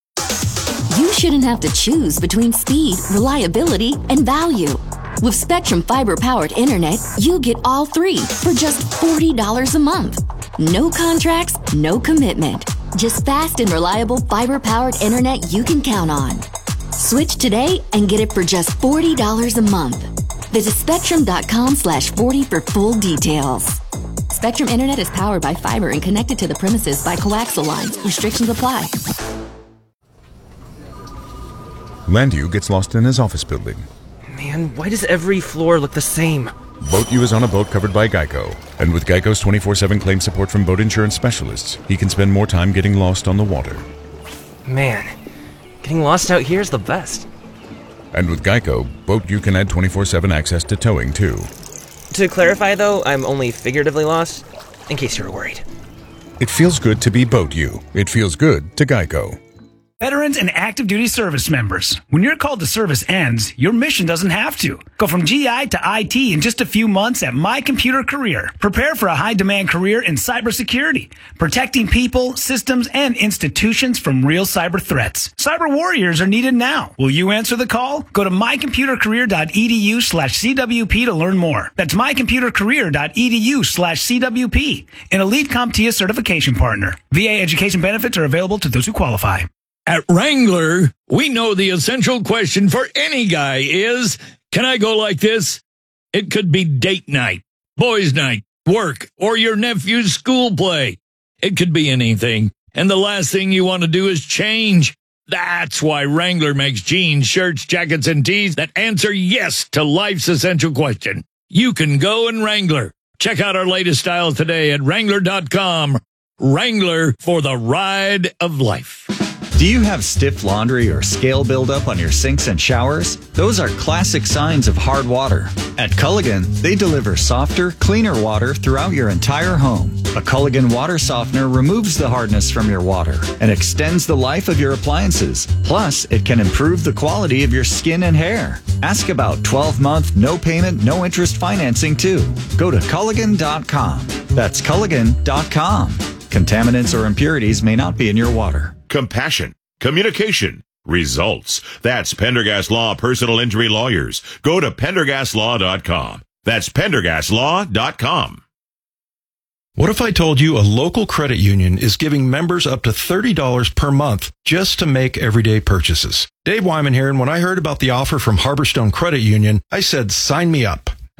You shouldn't have to choose between speed, reliability, and value. With Spectrum Fiber-powered internet, you get all three for just forty dollars a month. No contracts, no commitment. Just fast and reliable fiber-powered internet you can count on. Switch today and get it for just forty dollars a month. Visit spectrum.com slash 40 for full details. Spectrum Internet is powered by fiber and connected to the premises by coaxial lines. Restrictions apply. Landu gets lost in his office building. Man, why does every floor look the same? BoatU is on a boat covered by Geico. And with Geico's twenty-four seven claim support from boat insurance specialists, he can spend more time getting lost on the water. Man, getting lost out here is the best. And with Geico, BoatU can add twenty-four seven access to towing, too. To clarify, though, I'm only figuratively lost, in case you were worried. It feels good to be BoatU. It feels good to Geico. Veterans and active duty service members. When your call to service ends, your mission doesn't have to. Go from G I to I T in just a few months at My Computer Career. Prepare for a high-demand career in cybersecurity, protecting people, systems, and institutions from real cyber threats. Cyber warriors are needed now. Will you answer the call? Go to mycomputercareer.edu slash CWP to learn more. That's mycomputercareer.edu slash CWP, an elite CompTIA certification partner. V A education benefits are available to those who qualify. At Wrangler, we know the essential question for any guy is, can I go like this? It could be date night, boys' night, work, or your nephew's school play. It could be anything. And the last thing you want to do is change. That's why Wrangler makes jeans, shirts, jackets, and tees that answer yes to life's essential question. You can go in Wrangler. Check out our latest styles today at Wrangler dot com. Wrangler, for the ride of life. Do you have stiff laundry or scale buildup on your sinks and showers? Those are classic signs of hard water. At Culligan, they deliver softer, cleaner water throughout your entire home. A Culligan water softener removes the hardness from your water and extends the life of your appliances. Plus, it can improve the quality of your skin and hair. Ask about twelve-month, no payment, no interest financing too. Go to Culligan dot com. That's Culligan dot com. Contaminants or impurities may not be in your water. Compassion, communication, results. That's Pendergast Law Personal Injury Lawyers. Go to pendergast law dot com. That's pendergast law dot com. What if I told you a local credit union is giving members up to thirty dollars per month just to make everyday purchases? Dave Wyman here, and when I heard about the offer from Harborstone Credit Union, I said, sign me up.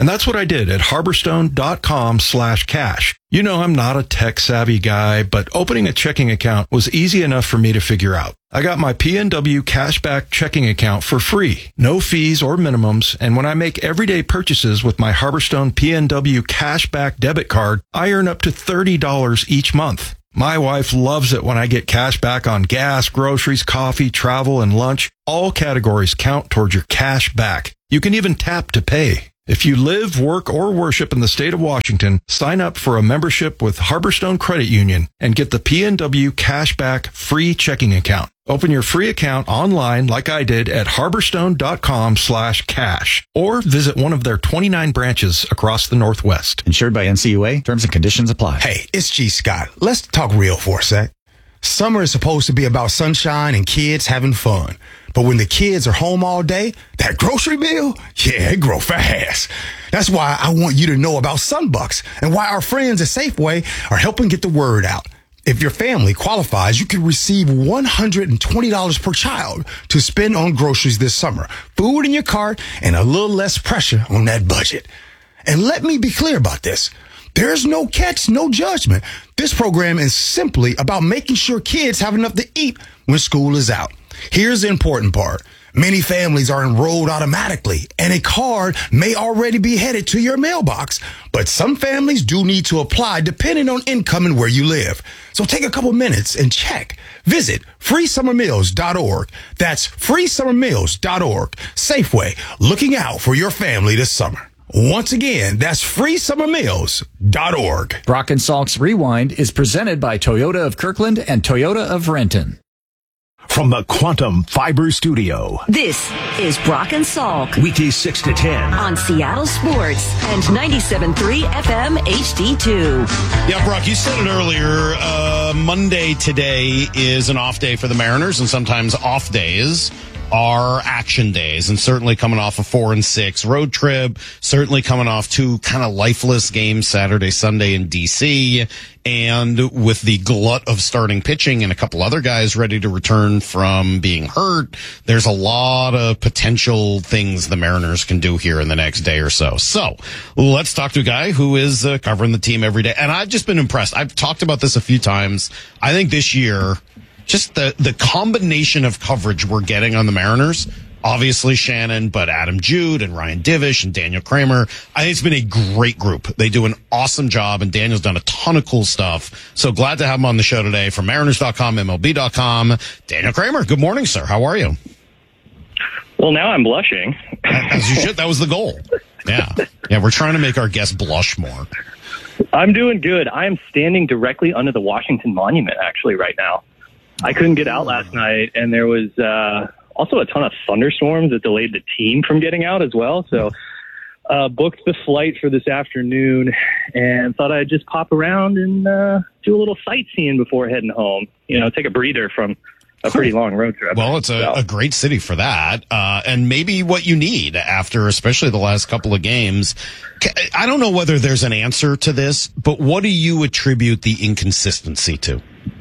And that's what I did at harborstone.com slash cash. You know, I'm not a tech-savvy guy, but opening a checking account was easy enough for me to figure out. I got my P N W Cashback checking account for free, no fees or minimums, and when I make everyday purchases with my Harborstone P N W Cashback debit card, I earn up to thirty dollars each month. My wife loves it when I get cash back on gas, groceries, coffee, travel, and lunch. All categories count towards your cash back. You can even tap to pay. If you live, work, or worship in the state of Washington, sign up for a membership with Harborstone Credit Union and get the P N W Cashback free checking account. Open your free account online like I did at harborstone.com slash cash or visit one of their twenty-nine branches across the Northwest. Insured by N C U A. Terms and conditions apply. Hey, it's G. Scott. Let's talk real for a sec. Summer is supposed to be about sunshine and kids having fun. But when the kids are home all day, that grocery bill, yeah, it grow fast. That's why I want you to know about Sunbucks and why our friends at Safeway are helping get the word out. If your family qualifies, you can receive one hundred twenty dollars per child to spend on groceries this summer, food in your cart, and a little less pressure on that budget. And let me be clear about this. There's no catch, no judgment. This program is simply about making sure kids have enough to eat when school is out. Here's the important part. Many families are enrolled automatically, and a card may already be headed to your mailbox. But some families do need to apply depending on income and where you live. So take a couple minutes and check. Visit free summer meals dot org. That's free summer meals dot org. Safeway, looking out for your family this summer. Once again, that's free summer meals dot org. Brock and Salk's Rewind is presented by Toyota of Kirkland and Toyota of Renton. From the Quantum Fiber Studio. This is Brock and Salk. Weekdays six to ten. On Seattle Sports and ninety-seven point three F M H D two. Yeah, Brock, you said it earlier. Uh, Monday today is an off day for the Mariners, and sometimes off days are action days, and certainly coming off a four and six road trip, certainly coming off two kind of lifeless games Saturday, Sunday in D C, and with the glut of starting pitching and a couple other guys ready to return from being hurt, there's a lot of potential things the Mariners can do here in the next day or so. So let's talk to a guy who is uh, covering the team every day, and I've just been impressed. I've talked about this a few times. I think this year, just the, the combination of coverage we're getting on the Mariners, obviously Shannon, but Adam Jude and Ryan Divish and Daniel Kramer, I think it's been a great group. They do an awesome job, and Daniel's done a ton of cool stuff. So glad to have him on the show today from Mariners dot com, M L B dot com. Daniel Kramer, good morning, sir. How are you? Well, now I'm blushing. As you should. That was the goal. Yeah. Yeah, we're trying to make our guests blush more. I'm doing good. I am standing directly under the Washington Monument, actually, right now. I couldn't get out last night, and there was uh, also a ton of thunderstorms that delayed the team from getting out as well. So uh, booked the flight for this afternoon and thought I'd just pop around and uh, do a little sightseeing before heading home. You know, take a breather from a pretty long road trip. Well, it's a, a great city for that, uh, and maybe what you need after especially the last couple of games. I don't know whether there's an answer to this, but what do you attribute the inconsistency to?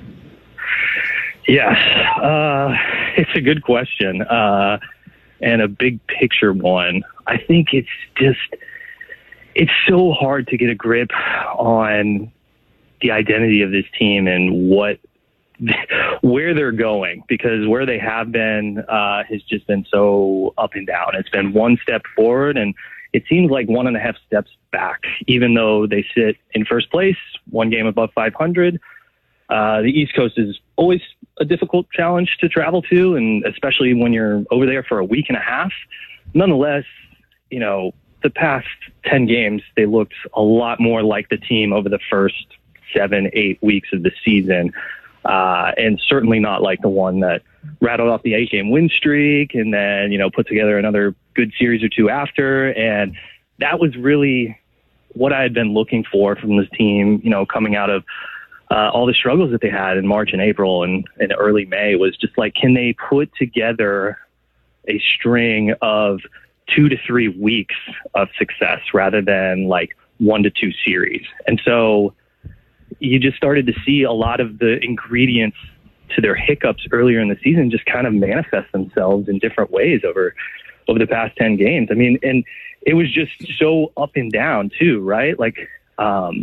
Yeah, uh, it's a good question, uh, and a big picture one. I think it's just, it's so hard to get a grip on the identity of this team and what, where they're going, because where they have been uh, has just been so up and down. It's been one step forward, and it seems like one and a half steps back, even though they sit in first place, one game above five hundred. Uh, the East Coast is always a difficult challenge to travel to, and especially when you're over there for a week and a half. Nonetheless, you know, the past ten games, they looked a lot more like the team over the first seven, eight weeks of the season, uh, and certainly not like the one that rattled off the eight-game win streak and then, you know, put together another good series or two after. And that was really what I had been looking for from this team, you know, coming out of Uh, all the struggles that they had in March and April and, and early May. Was just like, can they put together a string of two to three weeks of success rather than like one to two series? And so you just started to see a lot of the ingredients to their hiccups earlier in the season just kind of manifest themselves in different ways over over the past ten games. I mean, and it was just so up and down too, right? Like, um,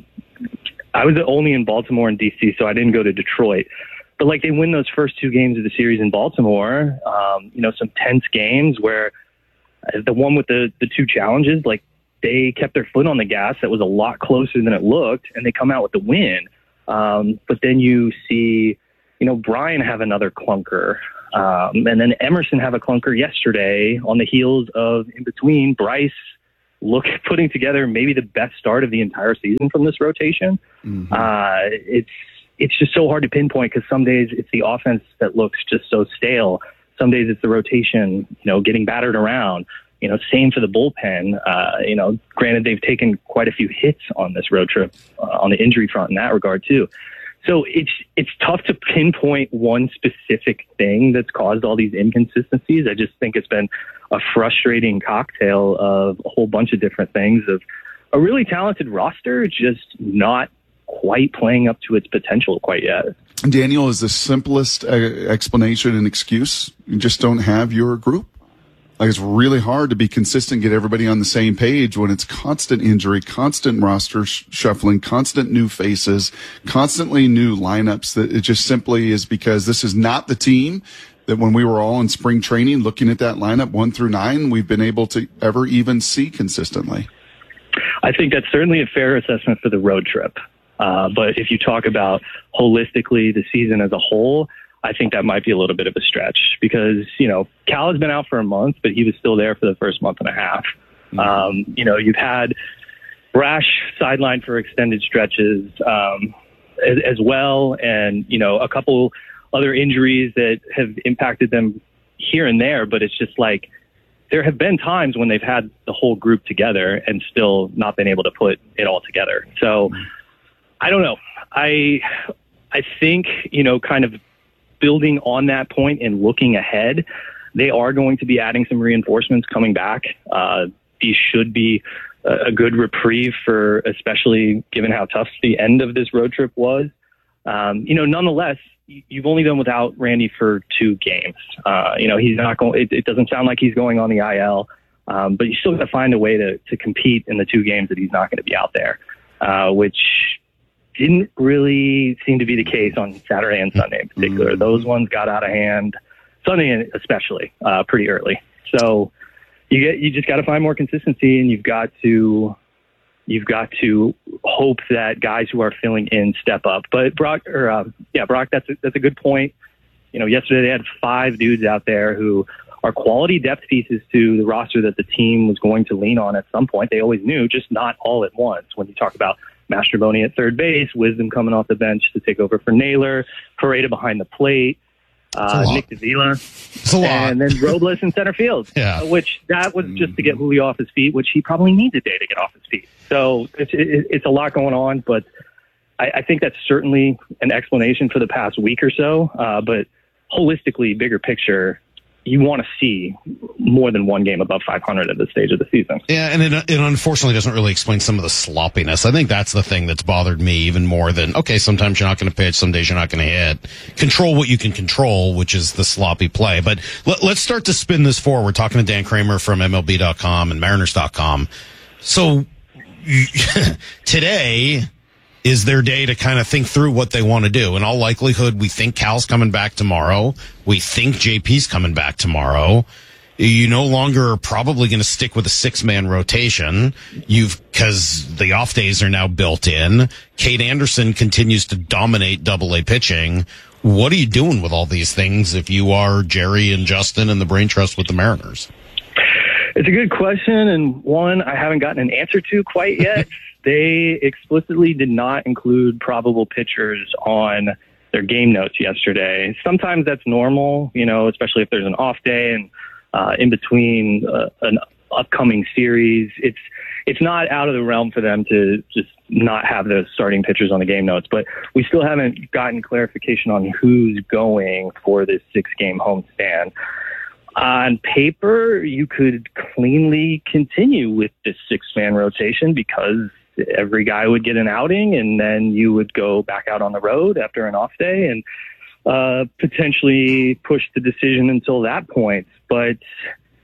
I was only in Baltimore and D C, so I didn't go to Detroit. But like they win those first two games of the series in Baltimore, um, you know, some tense games where the one with the, the two challenges, like they kept their foot on the gas. That was a lot closer than it looked, and they come out with the win. Um, but then you see, you know, Brian have another clunker. Um, and then Emerson have a clunker yesterday on the heels of, in between, Bryce look putting together maybe the best start of the entire season from this rotation. Mm-hmm. Uh, it's it's just so hard to pinpoint because some days it's the offense that looks just so stale. Some days it's the rotation, you know, getting battered around. You know, same for the bullpen. Uh, you know, granted, they've taken quite a few hits on this road trip uh, on the injury front in that regard too. So it's it's tough to pinpoint one specific thing that's caused all these inconsistencies. I just think it's been a frustrating cocktail of a whole bunch of different things, of a really talented roster just not quite playing up to its potential quite yet. Daniel, is the simplest uh, explanation and excuse you just don't have your group? Like, it's really hard to be consistent, get everybody on the same page when it's constant injury, constant roster sh- shuffling, constant new faces, constantly new lineups. That it just simply is because this is not the team that when we were all in spring training looking at that lineup one through nine, we've been able to ever even see consistently. I think that's certainly a fair assessment for the road trip. Uh, but if you talk about holistically the season as a whole, I think that might be a little bit of a stretch because, you know, Cal has been out for a month, but he was still there for the first month and a half. Mm-hmm. Um, you know, you've had Brash sidelined for extended stretches um, as, as well. And, you know, a couple other injuries that have impacted them here and there, but it's just like there have been times when they've had the whole group together and still not been able to put it all together. So I don't know. I, I think, you know, kind of building on that point and looking ahead, they are going to be adding some reinforcements coming back. Uh, these should be a, a good reprieve for, especially given how tough the end of this road trip was. Um, you know, nonetheless, you've only been without Randy for two games. Uh, you know, he's not going, it, it doesn't sound like he's going on the I L, um, but you still got to find a way to, to compete in the two games that he's not going to be out there, uh, which didn't really seem to be the case on Saturday and Sunday in particular. Mm-hmm. Those ones got out of hand, Sunday especially, uh, pretty early. So you get, you just got to find more consistency, and you've got to, you've got to hope that guys who are filling in step up. But Brock, or uh, yeah, Brock, that's a, that's a good point. You know, yesterday they had five dudes out there who are quality depth pieces to the roster that the team was going to lean on at some point. They always knew, just not all at once. When you talk about Mastrobuoni at third base, Wisdom coming off the bench to take over for Naylor, Pareda behind the plate, uh, Nick Davila, and then Robles in center field. Yeah. Uh, which that was just to get Julio off his feet, which he probably needs a day to get off his feet. So it's it, it's a lot going on, but I, I think that's certainly an explanation for the past week or so. Uh, but holistically, bigger picture, you want to see more than one game above five hundred at this stage of the season. Yeah, and it, it unfortunately doesn't really explain some of the sloppiness. I think that's the thing that's bothered me even more than, okay, sometimes you're not going to pitch, some days you're not going to hit. Control what you can control, which is the sloppy play. But let, let's start to spin this forward. We're talking to Dan Kramer from M L B dot com and Mariners dot com. So today is their day to kind of think through what they want to do. In all likelihood, we think Cal's coming back tomorrow. We think J P's coming back tomorrow. You no longer are probably going to stick with a six-man rotation. You've, because the off days are now built in. Kate Anderson continues to dominate double A pitching. What are you doing with all these things if you are Jerry and Justin and the brain trust with the Mariners? It's a good question, and one I haven't gotten an answer to quite yet. They explicitly did not include probable pitchers on their game notes yesterday. Sometimes that's normal, you know, especially if there's an off day and uh, in between uh, an upcoming series. It's it's not out of the realm for them to just not have the starting pitchers on the game notes. But we still haven't gotten clarification on who's going for this six-game homestand. On paper, you could cleanly continue with this six-man rotation because every guy would get an outing, and then you would go back out on the road after an off day and uh, potentially push the decision until that point. But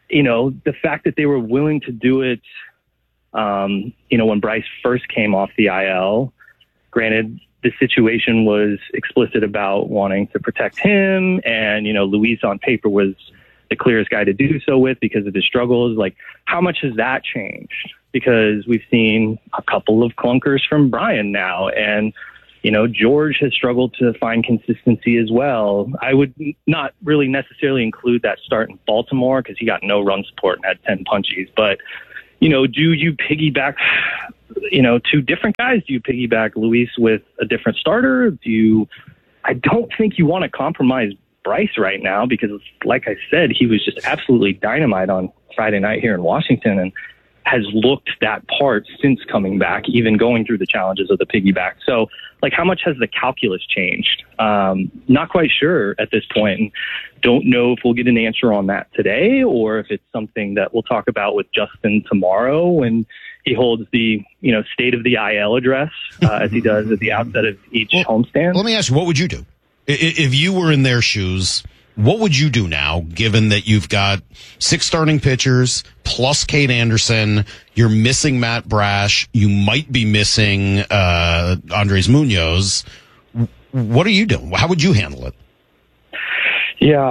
you know, the fact that they were willing to do it, um, you know, when Bryce first came off the I L, granted, the situation was explicit about wanting to protect him. And, you know, Luis on paper was the clearest guy to do so with because of his struggles. Like, how much has that changed? Because we've seen a couple of clunkers from Brian now. And, you know, George has struggled to find consistency as well. I would not really necessarily include that start in Baltimore because he got no run support and had ten punchies. But, you know, do you piggyback, you know, two different guys? Do you piggyback Luis with a different starter? Do you, I don't think you want to compromise Bryce right now because, like I said, he was just absolutely dynamite on Friday night here in Washington and has looked that part since coming back, even going through the challenges of the piggyback. So, like, how much has the calculus changed? Um, not quite sure at this point, and don't know if we'll get an answer on that today or if it's something that we'll talk about with Justin tomorrow when he holds the, you know, state of the I L address uh, as he does at the outset of each well, homestand. Let me ask you, what would you do if you were in their shoes? What would you do now, given that you've got six starting pitchers plus Kate Anderson? You're missing Matt Brash. You might be missing uh, Andres Munoz. What are you doing? How would you handle it? Yeah.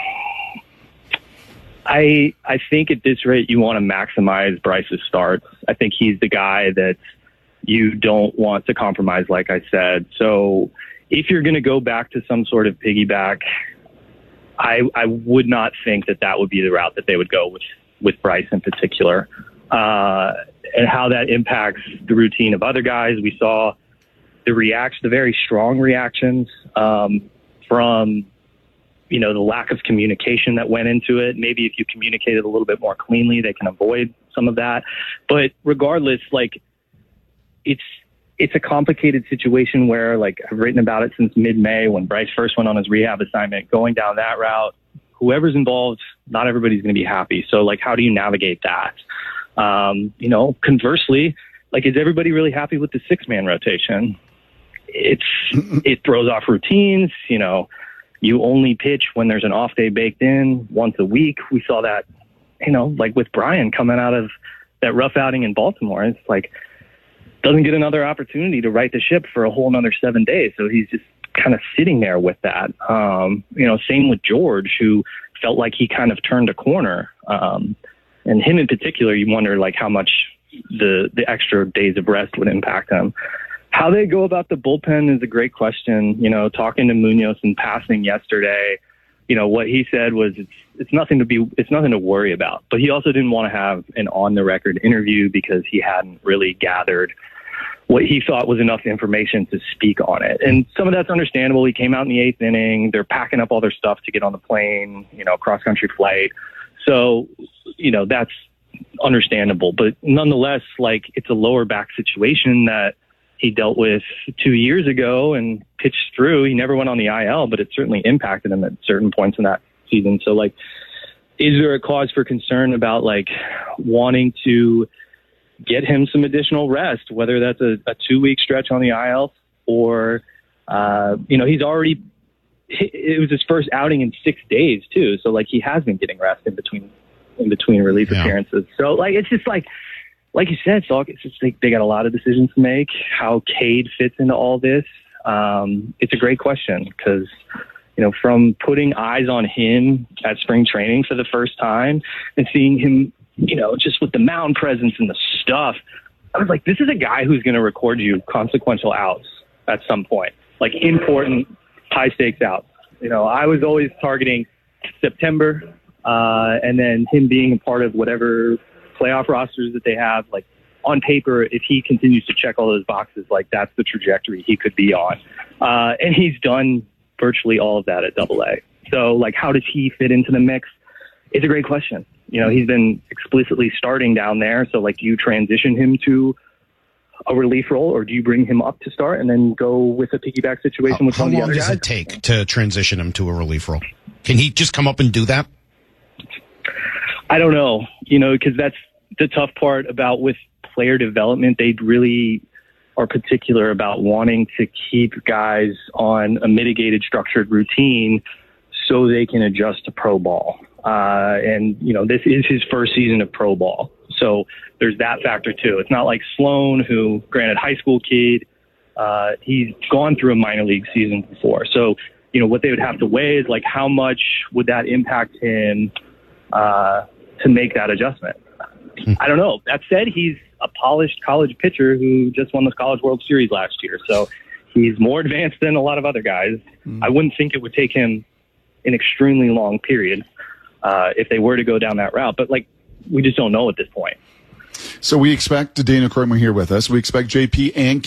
I I think at this rate, you want to maximize Bryce's starts. I think he's the guy that you don't want to compromise, like I said. So if you're going to go back to some sort of piggyback, I, I would not think that that would be the route that they would go with, with Bryce in particular. Uh, and how that impacts the routine of other guys. We saw the reaction, the very strong reactions um, from, you know, the lack of communication that went into it. Maybe if you communicated a little bit more cleanly, they can avoid some of that. But regardless, like, it's, it's a complicated situation where, like, I've written about it since mid-May when Bryce first went on his rehab assignment. Going down that route, whoever's involved, not everybody's going to be happy. So, like, how do you navigate that? Um, you know, conversely, like, is everybody really happy with the six-man rotation? It's it throws off routines. You know, you only pitch when there's an off day baked in once a week. We saw that, you know, like with Brian coming out of that rough outing in Baltimore. It's like, doesn't get another opportunity to right the ship for a whole another seven days. So he's just kind of sitting there with that. Um, you know, same with George, who felt like he kind of turned a corner. Um, and him in particular, you wonder, like, how much the, the extra days of rest would impact him. How they go about the bullpen is a great question. You know, talking to Munoz in passing yesterday, you know, what he said was it's, it's nothing to be, it's nothing to worry about. But he also didn't want to have an on the record interview because he hadn't really gathered what he thought was enough information to speak on it. And some of that's understandable. He came out in the eighth inning. They're packing up all their stuff to get on the plane, you know, cross country flight. So, you know, that's understandable. But nonetheless, like, it's a lower back situation that he dealt with two years ago and pitched through. He never went on the I L, but it certainly impacted him at certain points in that season. So, like, is there a cause for concern about, like, wanting to get him some additional rest, whether that's a, a two-week stretch on the I L or, uh, you know, he's already, it was his first outing in six days too. So, like, he has been getting rest in between, in between relief yeah. appearances. So, like, it's just like, like you said, Salk, it's just like they got a lot of decisions to make. How Cade fits into all this. Um, it's a great question because, you know, from putting eyes on him at spring training for the first time and seeing him, you know, just with the mound presence and the stuff, I was like, this is a guy who's going to record you consequential outs at some point, like important high stakes outs. You know, I was always targeting September uh, and then him being a part of whatever playoff rosters that they have. Like, on paper, if he continues to check all those boxes, like, that's the trajectory he could be on. Uh, and he's done virtually all of that at Double A. So, like, how does he fit into the mix? It's a great question. You know, he's been explicitly starting down there. So, like, do you transition him to a relief role or do you bring him up to start and then go with a piggyback situation how, with one of the other guys? How long does it take to transition him to a relief role? Can he just come up and do that? I don't know, you know, because that's the tough part about with player development. They really are particular about wanting to keep guys on a mitigated, structured routine so they can adjust to pro ball. Uh, and, you know, this is his first season of pro ball. So there's that factor too. It's not like Sloan, who, granted, high school kid, uh, he's gone through a minor league season before. So, you know, what they would have to weigh is like, how much would that impact him uh, to make that adjustment? I don't know. That said, he's a polished college pitcher who just won the College World Series last year. So he's more advanced than a lot of other guys. Mm. I wouldn't think it would take him an extremely long period uh, if they were to go down that route. But, like, we just don't know at this point. So we expect Daniel Kromer here with us. We expect J P and